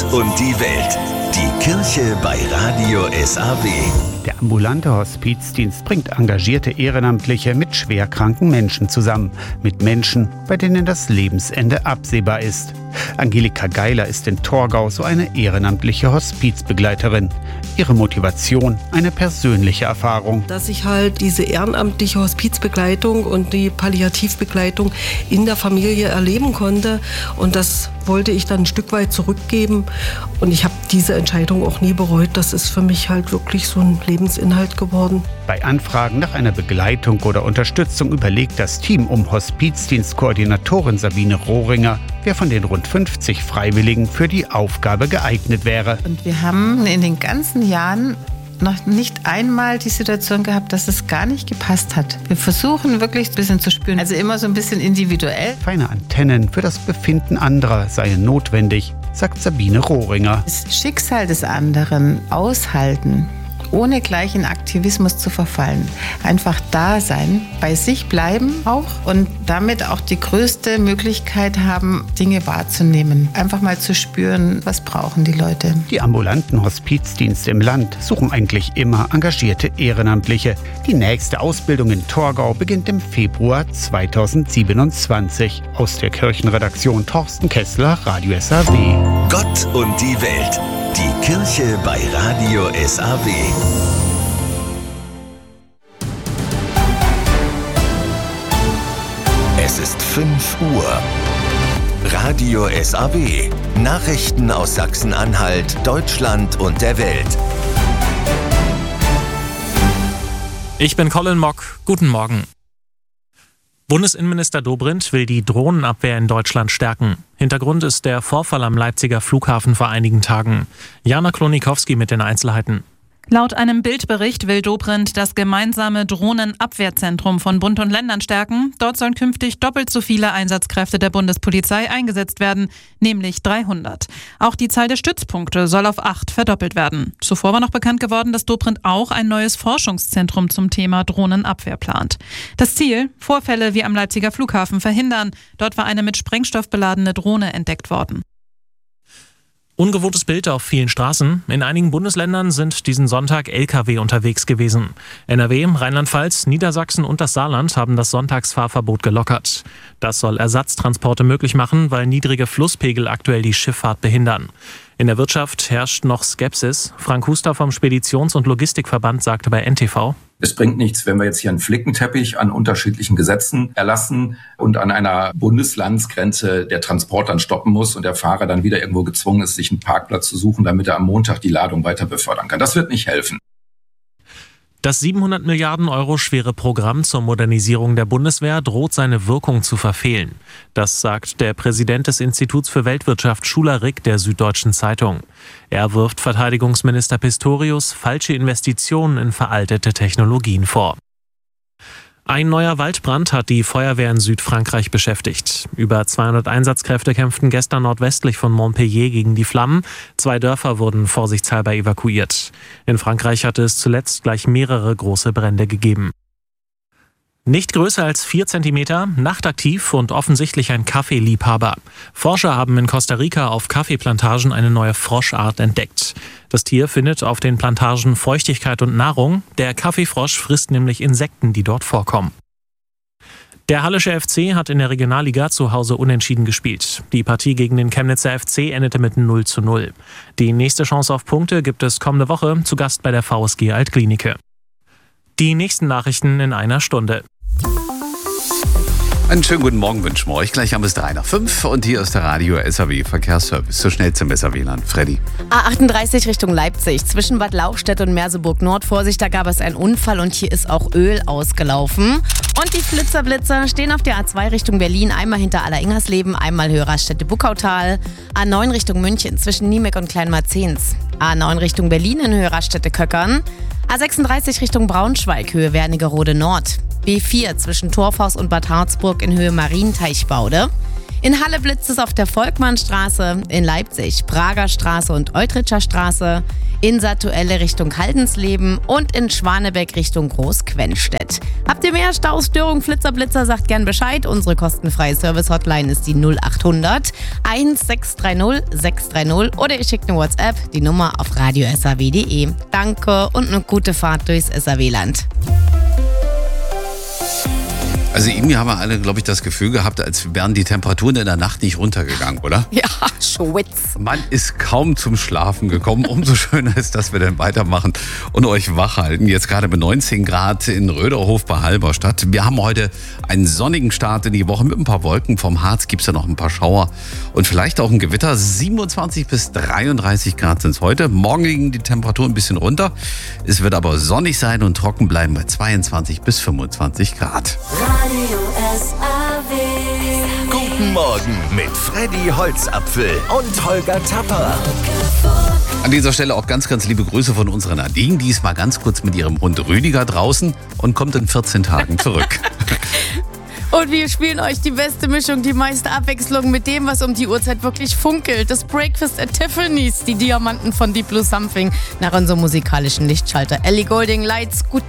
und die Welt. Die Kirche bei Radio SAW. Der ambulante Hospizdienst bringt engagierte Ehrenamtliche mit schwerkranken Menschen zusammen. Mit Menschen, bei denen das Lebensende absehbar ist. Angelika Geiler ist in Torgau so eine ehrenamtliche Hospizbegleiterin. Ihre Motivation, eine persönliche Erfahrung. Dass ich halt diese ehrenamtliche Hospizbegleitung und die Palliativbegleitung in der Familie erleben konnte. Und das wollte ich dann ein Stück weit zurückgeben. Und ich habe diese Entscheidung auch nie bereut. Das ist für mich halt wirklich so ein Lebensinhalt geworden. Bei Anfragen nach einer Begleitung oder Unterstützung überlegt das Team um Hospizdienstkoordinatorin Sabine Rohringer, wer von den rund 50 Freiwilligen für die Aufgabe geeignet wäre. Und wir haben in den ganzen Jahren noch nicht einmal die Situation gehabt, dass es gar nicht gepasst hat. Wir versuchen wirklich ein bisschen zu spüren, also immer so ein bisschen individuell. Feine Antennen für das Befinden anderer seien notwendig, sagt Sabine Rohringer. Das Schicksal des anderen aushalten, ohne gleich in Aktivismus zu verfallen. Einfach da sein, bei sich bleiben auch und damit auch die größte Möglichkeit haben, Dinge wahrzunehmen. Einfach mal zu spüren, was brauchen die Leute. Die ambulanten Hospizdienste im Land suchen eigentlich immer engagierte Ehrenamtliche. Die nächste Ausbildung in Torgau beginnt im Februar 2027. Aus der Kirchenredaktion Thorsten Kessler, Radio SAW. Gott und die Welt. Die Kirche bei Radio SAW. Es ist 5 Uhr. Radio SAW. Nachrichten aus Sachsen-Anhalt, Deutschland und der Welt. Ich bin Colin Mock. Guten Morgen. Bundesinnenminister Dobrindt will die Drohnenabwehr in Deutschland stärken. Hintergrund ist der Vorfall am Leipziger Flughafen vor einigen Tagen. Jana Klonikowski mit den Einzelheiten. Laut einem Bildbericht will Dobrindt das gemeinsame Drohnenabwehrzentrum von Bund und Ländern stärken. Dort sollen künftig doppelt so viele Einsatzkräfte der Bundespolizei eingesetzt werden, nämlich 300. Auch die Zahl der Stützpunkte soll auf 8 verdoppelt werden. Zuvor war noch bekannt geworden, dass Dobrindt auch ein neues Forschungszentrum zum Thema Drohnenabwehr plant. Das Ziel: Vorfälle wie am Leipziger Flughafen verhindern. Dort war eine mit Sprengstoff beladene Drohne entdeckt worden. Ungewohntes Bild auf vielen Straßen. In einigen Bundesländern sind diesen Sonntag Lkw unterwegs gewesen. NRW, Rheinland-Pfalz, Niedersachsen und das Saarland haben das Sonntagsfahrverbot gelockert. Das soll Ersatztransporte möglich machen, weil niedrige Flusspegel aktuell die Schifffahrt behindern. In der Wirtschaft herrscht noch Skepsis. Frank Huster vom Speditions- und Logistikverband sagte bei NTV: Es bringt nichts, wenn wir jetzt hier einen Flickenteppich an unterschiedlichen Gesetzen erlassen und an einer Bundeslandsgrenze der Transport dann stoppen muss und der Fahrer dann wieder irgendwo gezwungen ist, sich einen Parkplatz zu suchen, damit er am Montag die Ladung weiter befördern kann. Das wird nicht helfen. Das 700 Milliarden Euro schwere Programm zur Modernisierung der Bundeswehr droht seine Wirkung zu verfehlen. Das sagt der Präsident des Instituts für Weltwirtschaft Schuler-Rick der Süddeutschen Zeitung. Er wirft Verteidigungsminister Pistorius falsche Investitionen in veraltete Technologien vor. Ein neuer Waldbrand hat die Feuerwehr in Südfrankreich beschäftigt. Über 200 Einsatzkräfte kämpften gestern nordwestlich von Montpellier gegen die Flammen. 2 Dörfer wurden vorsichtshalber evakuiert. In Frankreich hatte es zuletzt gleich mehrere große Brände gegeben. Nicht größer als 4 Zentimeter, nachtaktiv und offensichtlich ein Kaffeeliebhaber. Forscher haben in Costa Rica auf Kaffeeplantagen eine neue Froschart entdeckt. Das Tier findet auf den Plantagen Feuchtigkeit und Nahrung. Der Kaffeefrosch frisst nämlich Insekten, die dort vorkommen. Der Hallische FC hat in der Regionalliga zu Hause unentschieden gespielt. Die Partie gegen den Chemnitzer FC endete mit 0:0. Die nächste Chance auf Punkte gibt es kommende Woche, zu Gast bei der VSG Altklinike. Die nächsten Nachrichten in einer Stunde. Einen schönen guten Morgen wünschen wir euch. Gleich haben wir es 3:05 und hier ist der Radio SAW Verkehrsservice. So schnell zum SAW-Land. Freddy. A38 Richtung Leipzig. Zwischen Bad Lauchstädt und Merseburg Nord. Vorsicht, da gab es einen Unfall und hier ist auch Öl ausgelaufen. Und die Flitzer stehen auf der A2 Richtung Berlin. Einmal hinter Aller-Ingersleben, einmal Höher-Raststätte-Buckautal. A9 Richtung München zwischen Niemek und Kleinmarzens. A9 Richtung Berlin in Höher-Raststätte-Köckern. A36 Richtung Braunschweig, Höhe Wernigerode Nord. B4 zwischen Torfhaus und Bad Harzburg in Höhe Marienteichbaude. In Halle blitzt es auf der Volkmannstraße, in Leipzig Prager Straße und Eutritscher Straße. in Satuelle Richtung Haldensleben und in Schwanebeck Richtung Großquennstedt. Habt ihr mehr Staustörungen, Flitzer, sagt gern Bescheid. Unsere kostenfreie Service-Hotline ist die 0800 1630 630 oder ihr schickt eine WhatsApp, die Nummer auf radio.saw.de. Danke und eine gute Fahrt durchs SAW-Land. Also irgendwie haben wir alle, glaube ich, das Gefühl gehabt, als wären die Temperaturen in der Nacht nicht runtergegangen, oder? Ja, Schwitz. Man ist kaum zum Schlafen gekommen. Umso schöner ist, dass wir dann weitermachen und euch wach halten. Jetzt gerade mit 19 Grad in Röderhof bei Halberstadt. Wir haben heute einen sonnigen Start in die Woche mit ein paar Wolken. Vom Harz gibt es ja noch ein paar Schauer und vielleicht auch ein Gewitter. 27 bis 33 Grad sind es heute. Morgen liegen die Temperaturen ein bisschen runter. Es wird aber sonnig sein und trocken bleiben bei 22 bis 25 Grad. Radio SAW. Guten Morgen mit Freddy Holzapfel und Holger Tapper. An dieser Stelle auch ganz, ganz liebe Grüße von unserer Nadine. Die ist mal ganz kurz mit ihrem Hund Rüdiger draußen und kommt in 14 Tagen zurück. Und wir spielen euch die beste Mischung, die meiste Abwechslung mit dem, was um die Uhrzeit wirklich funkelt. Das Breakfast at Tiffany's, die Diamanten von Deep Blue Something nach unserem musikalischen Lichtschalter. Ellie Goulding, Lights, guten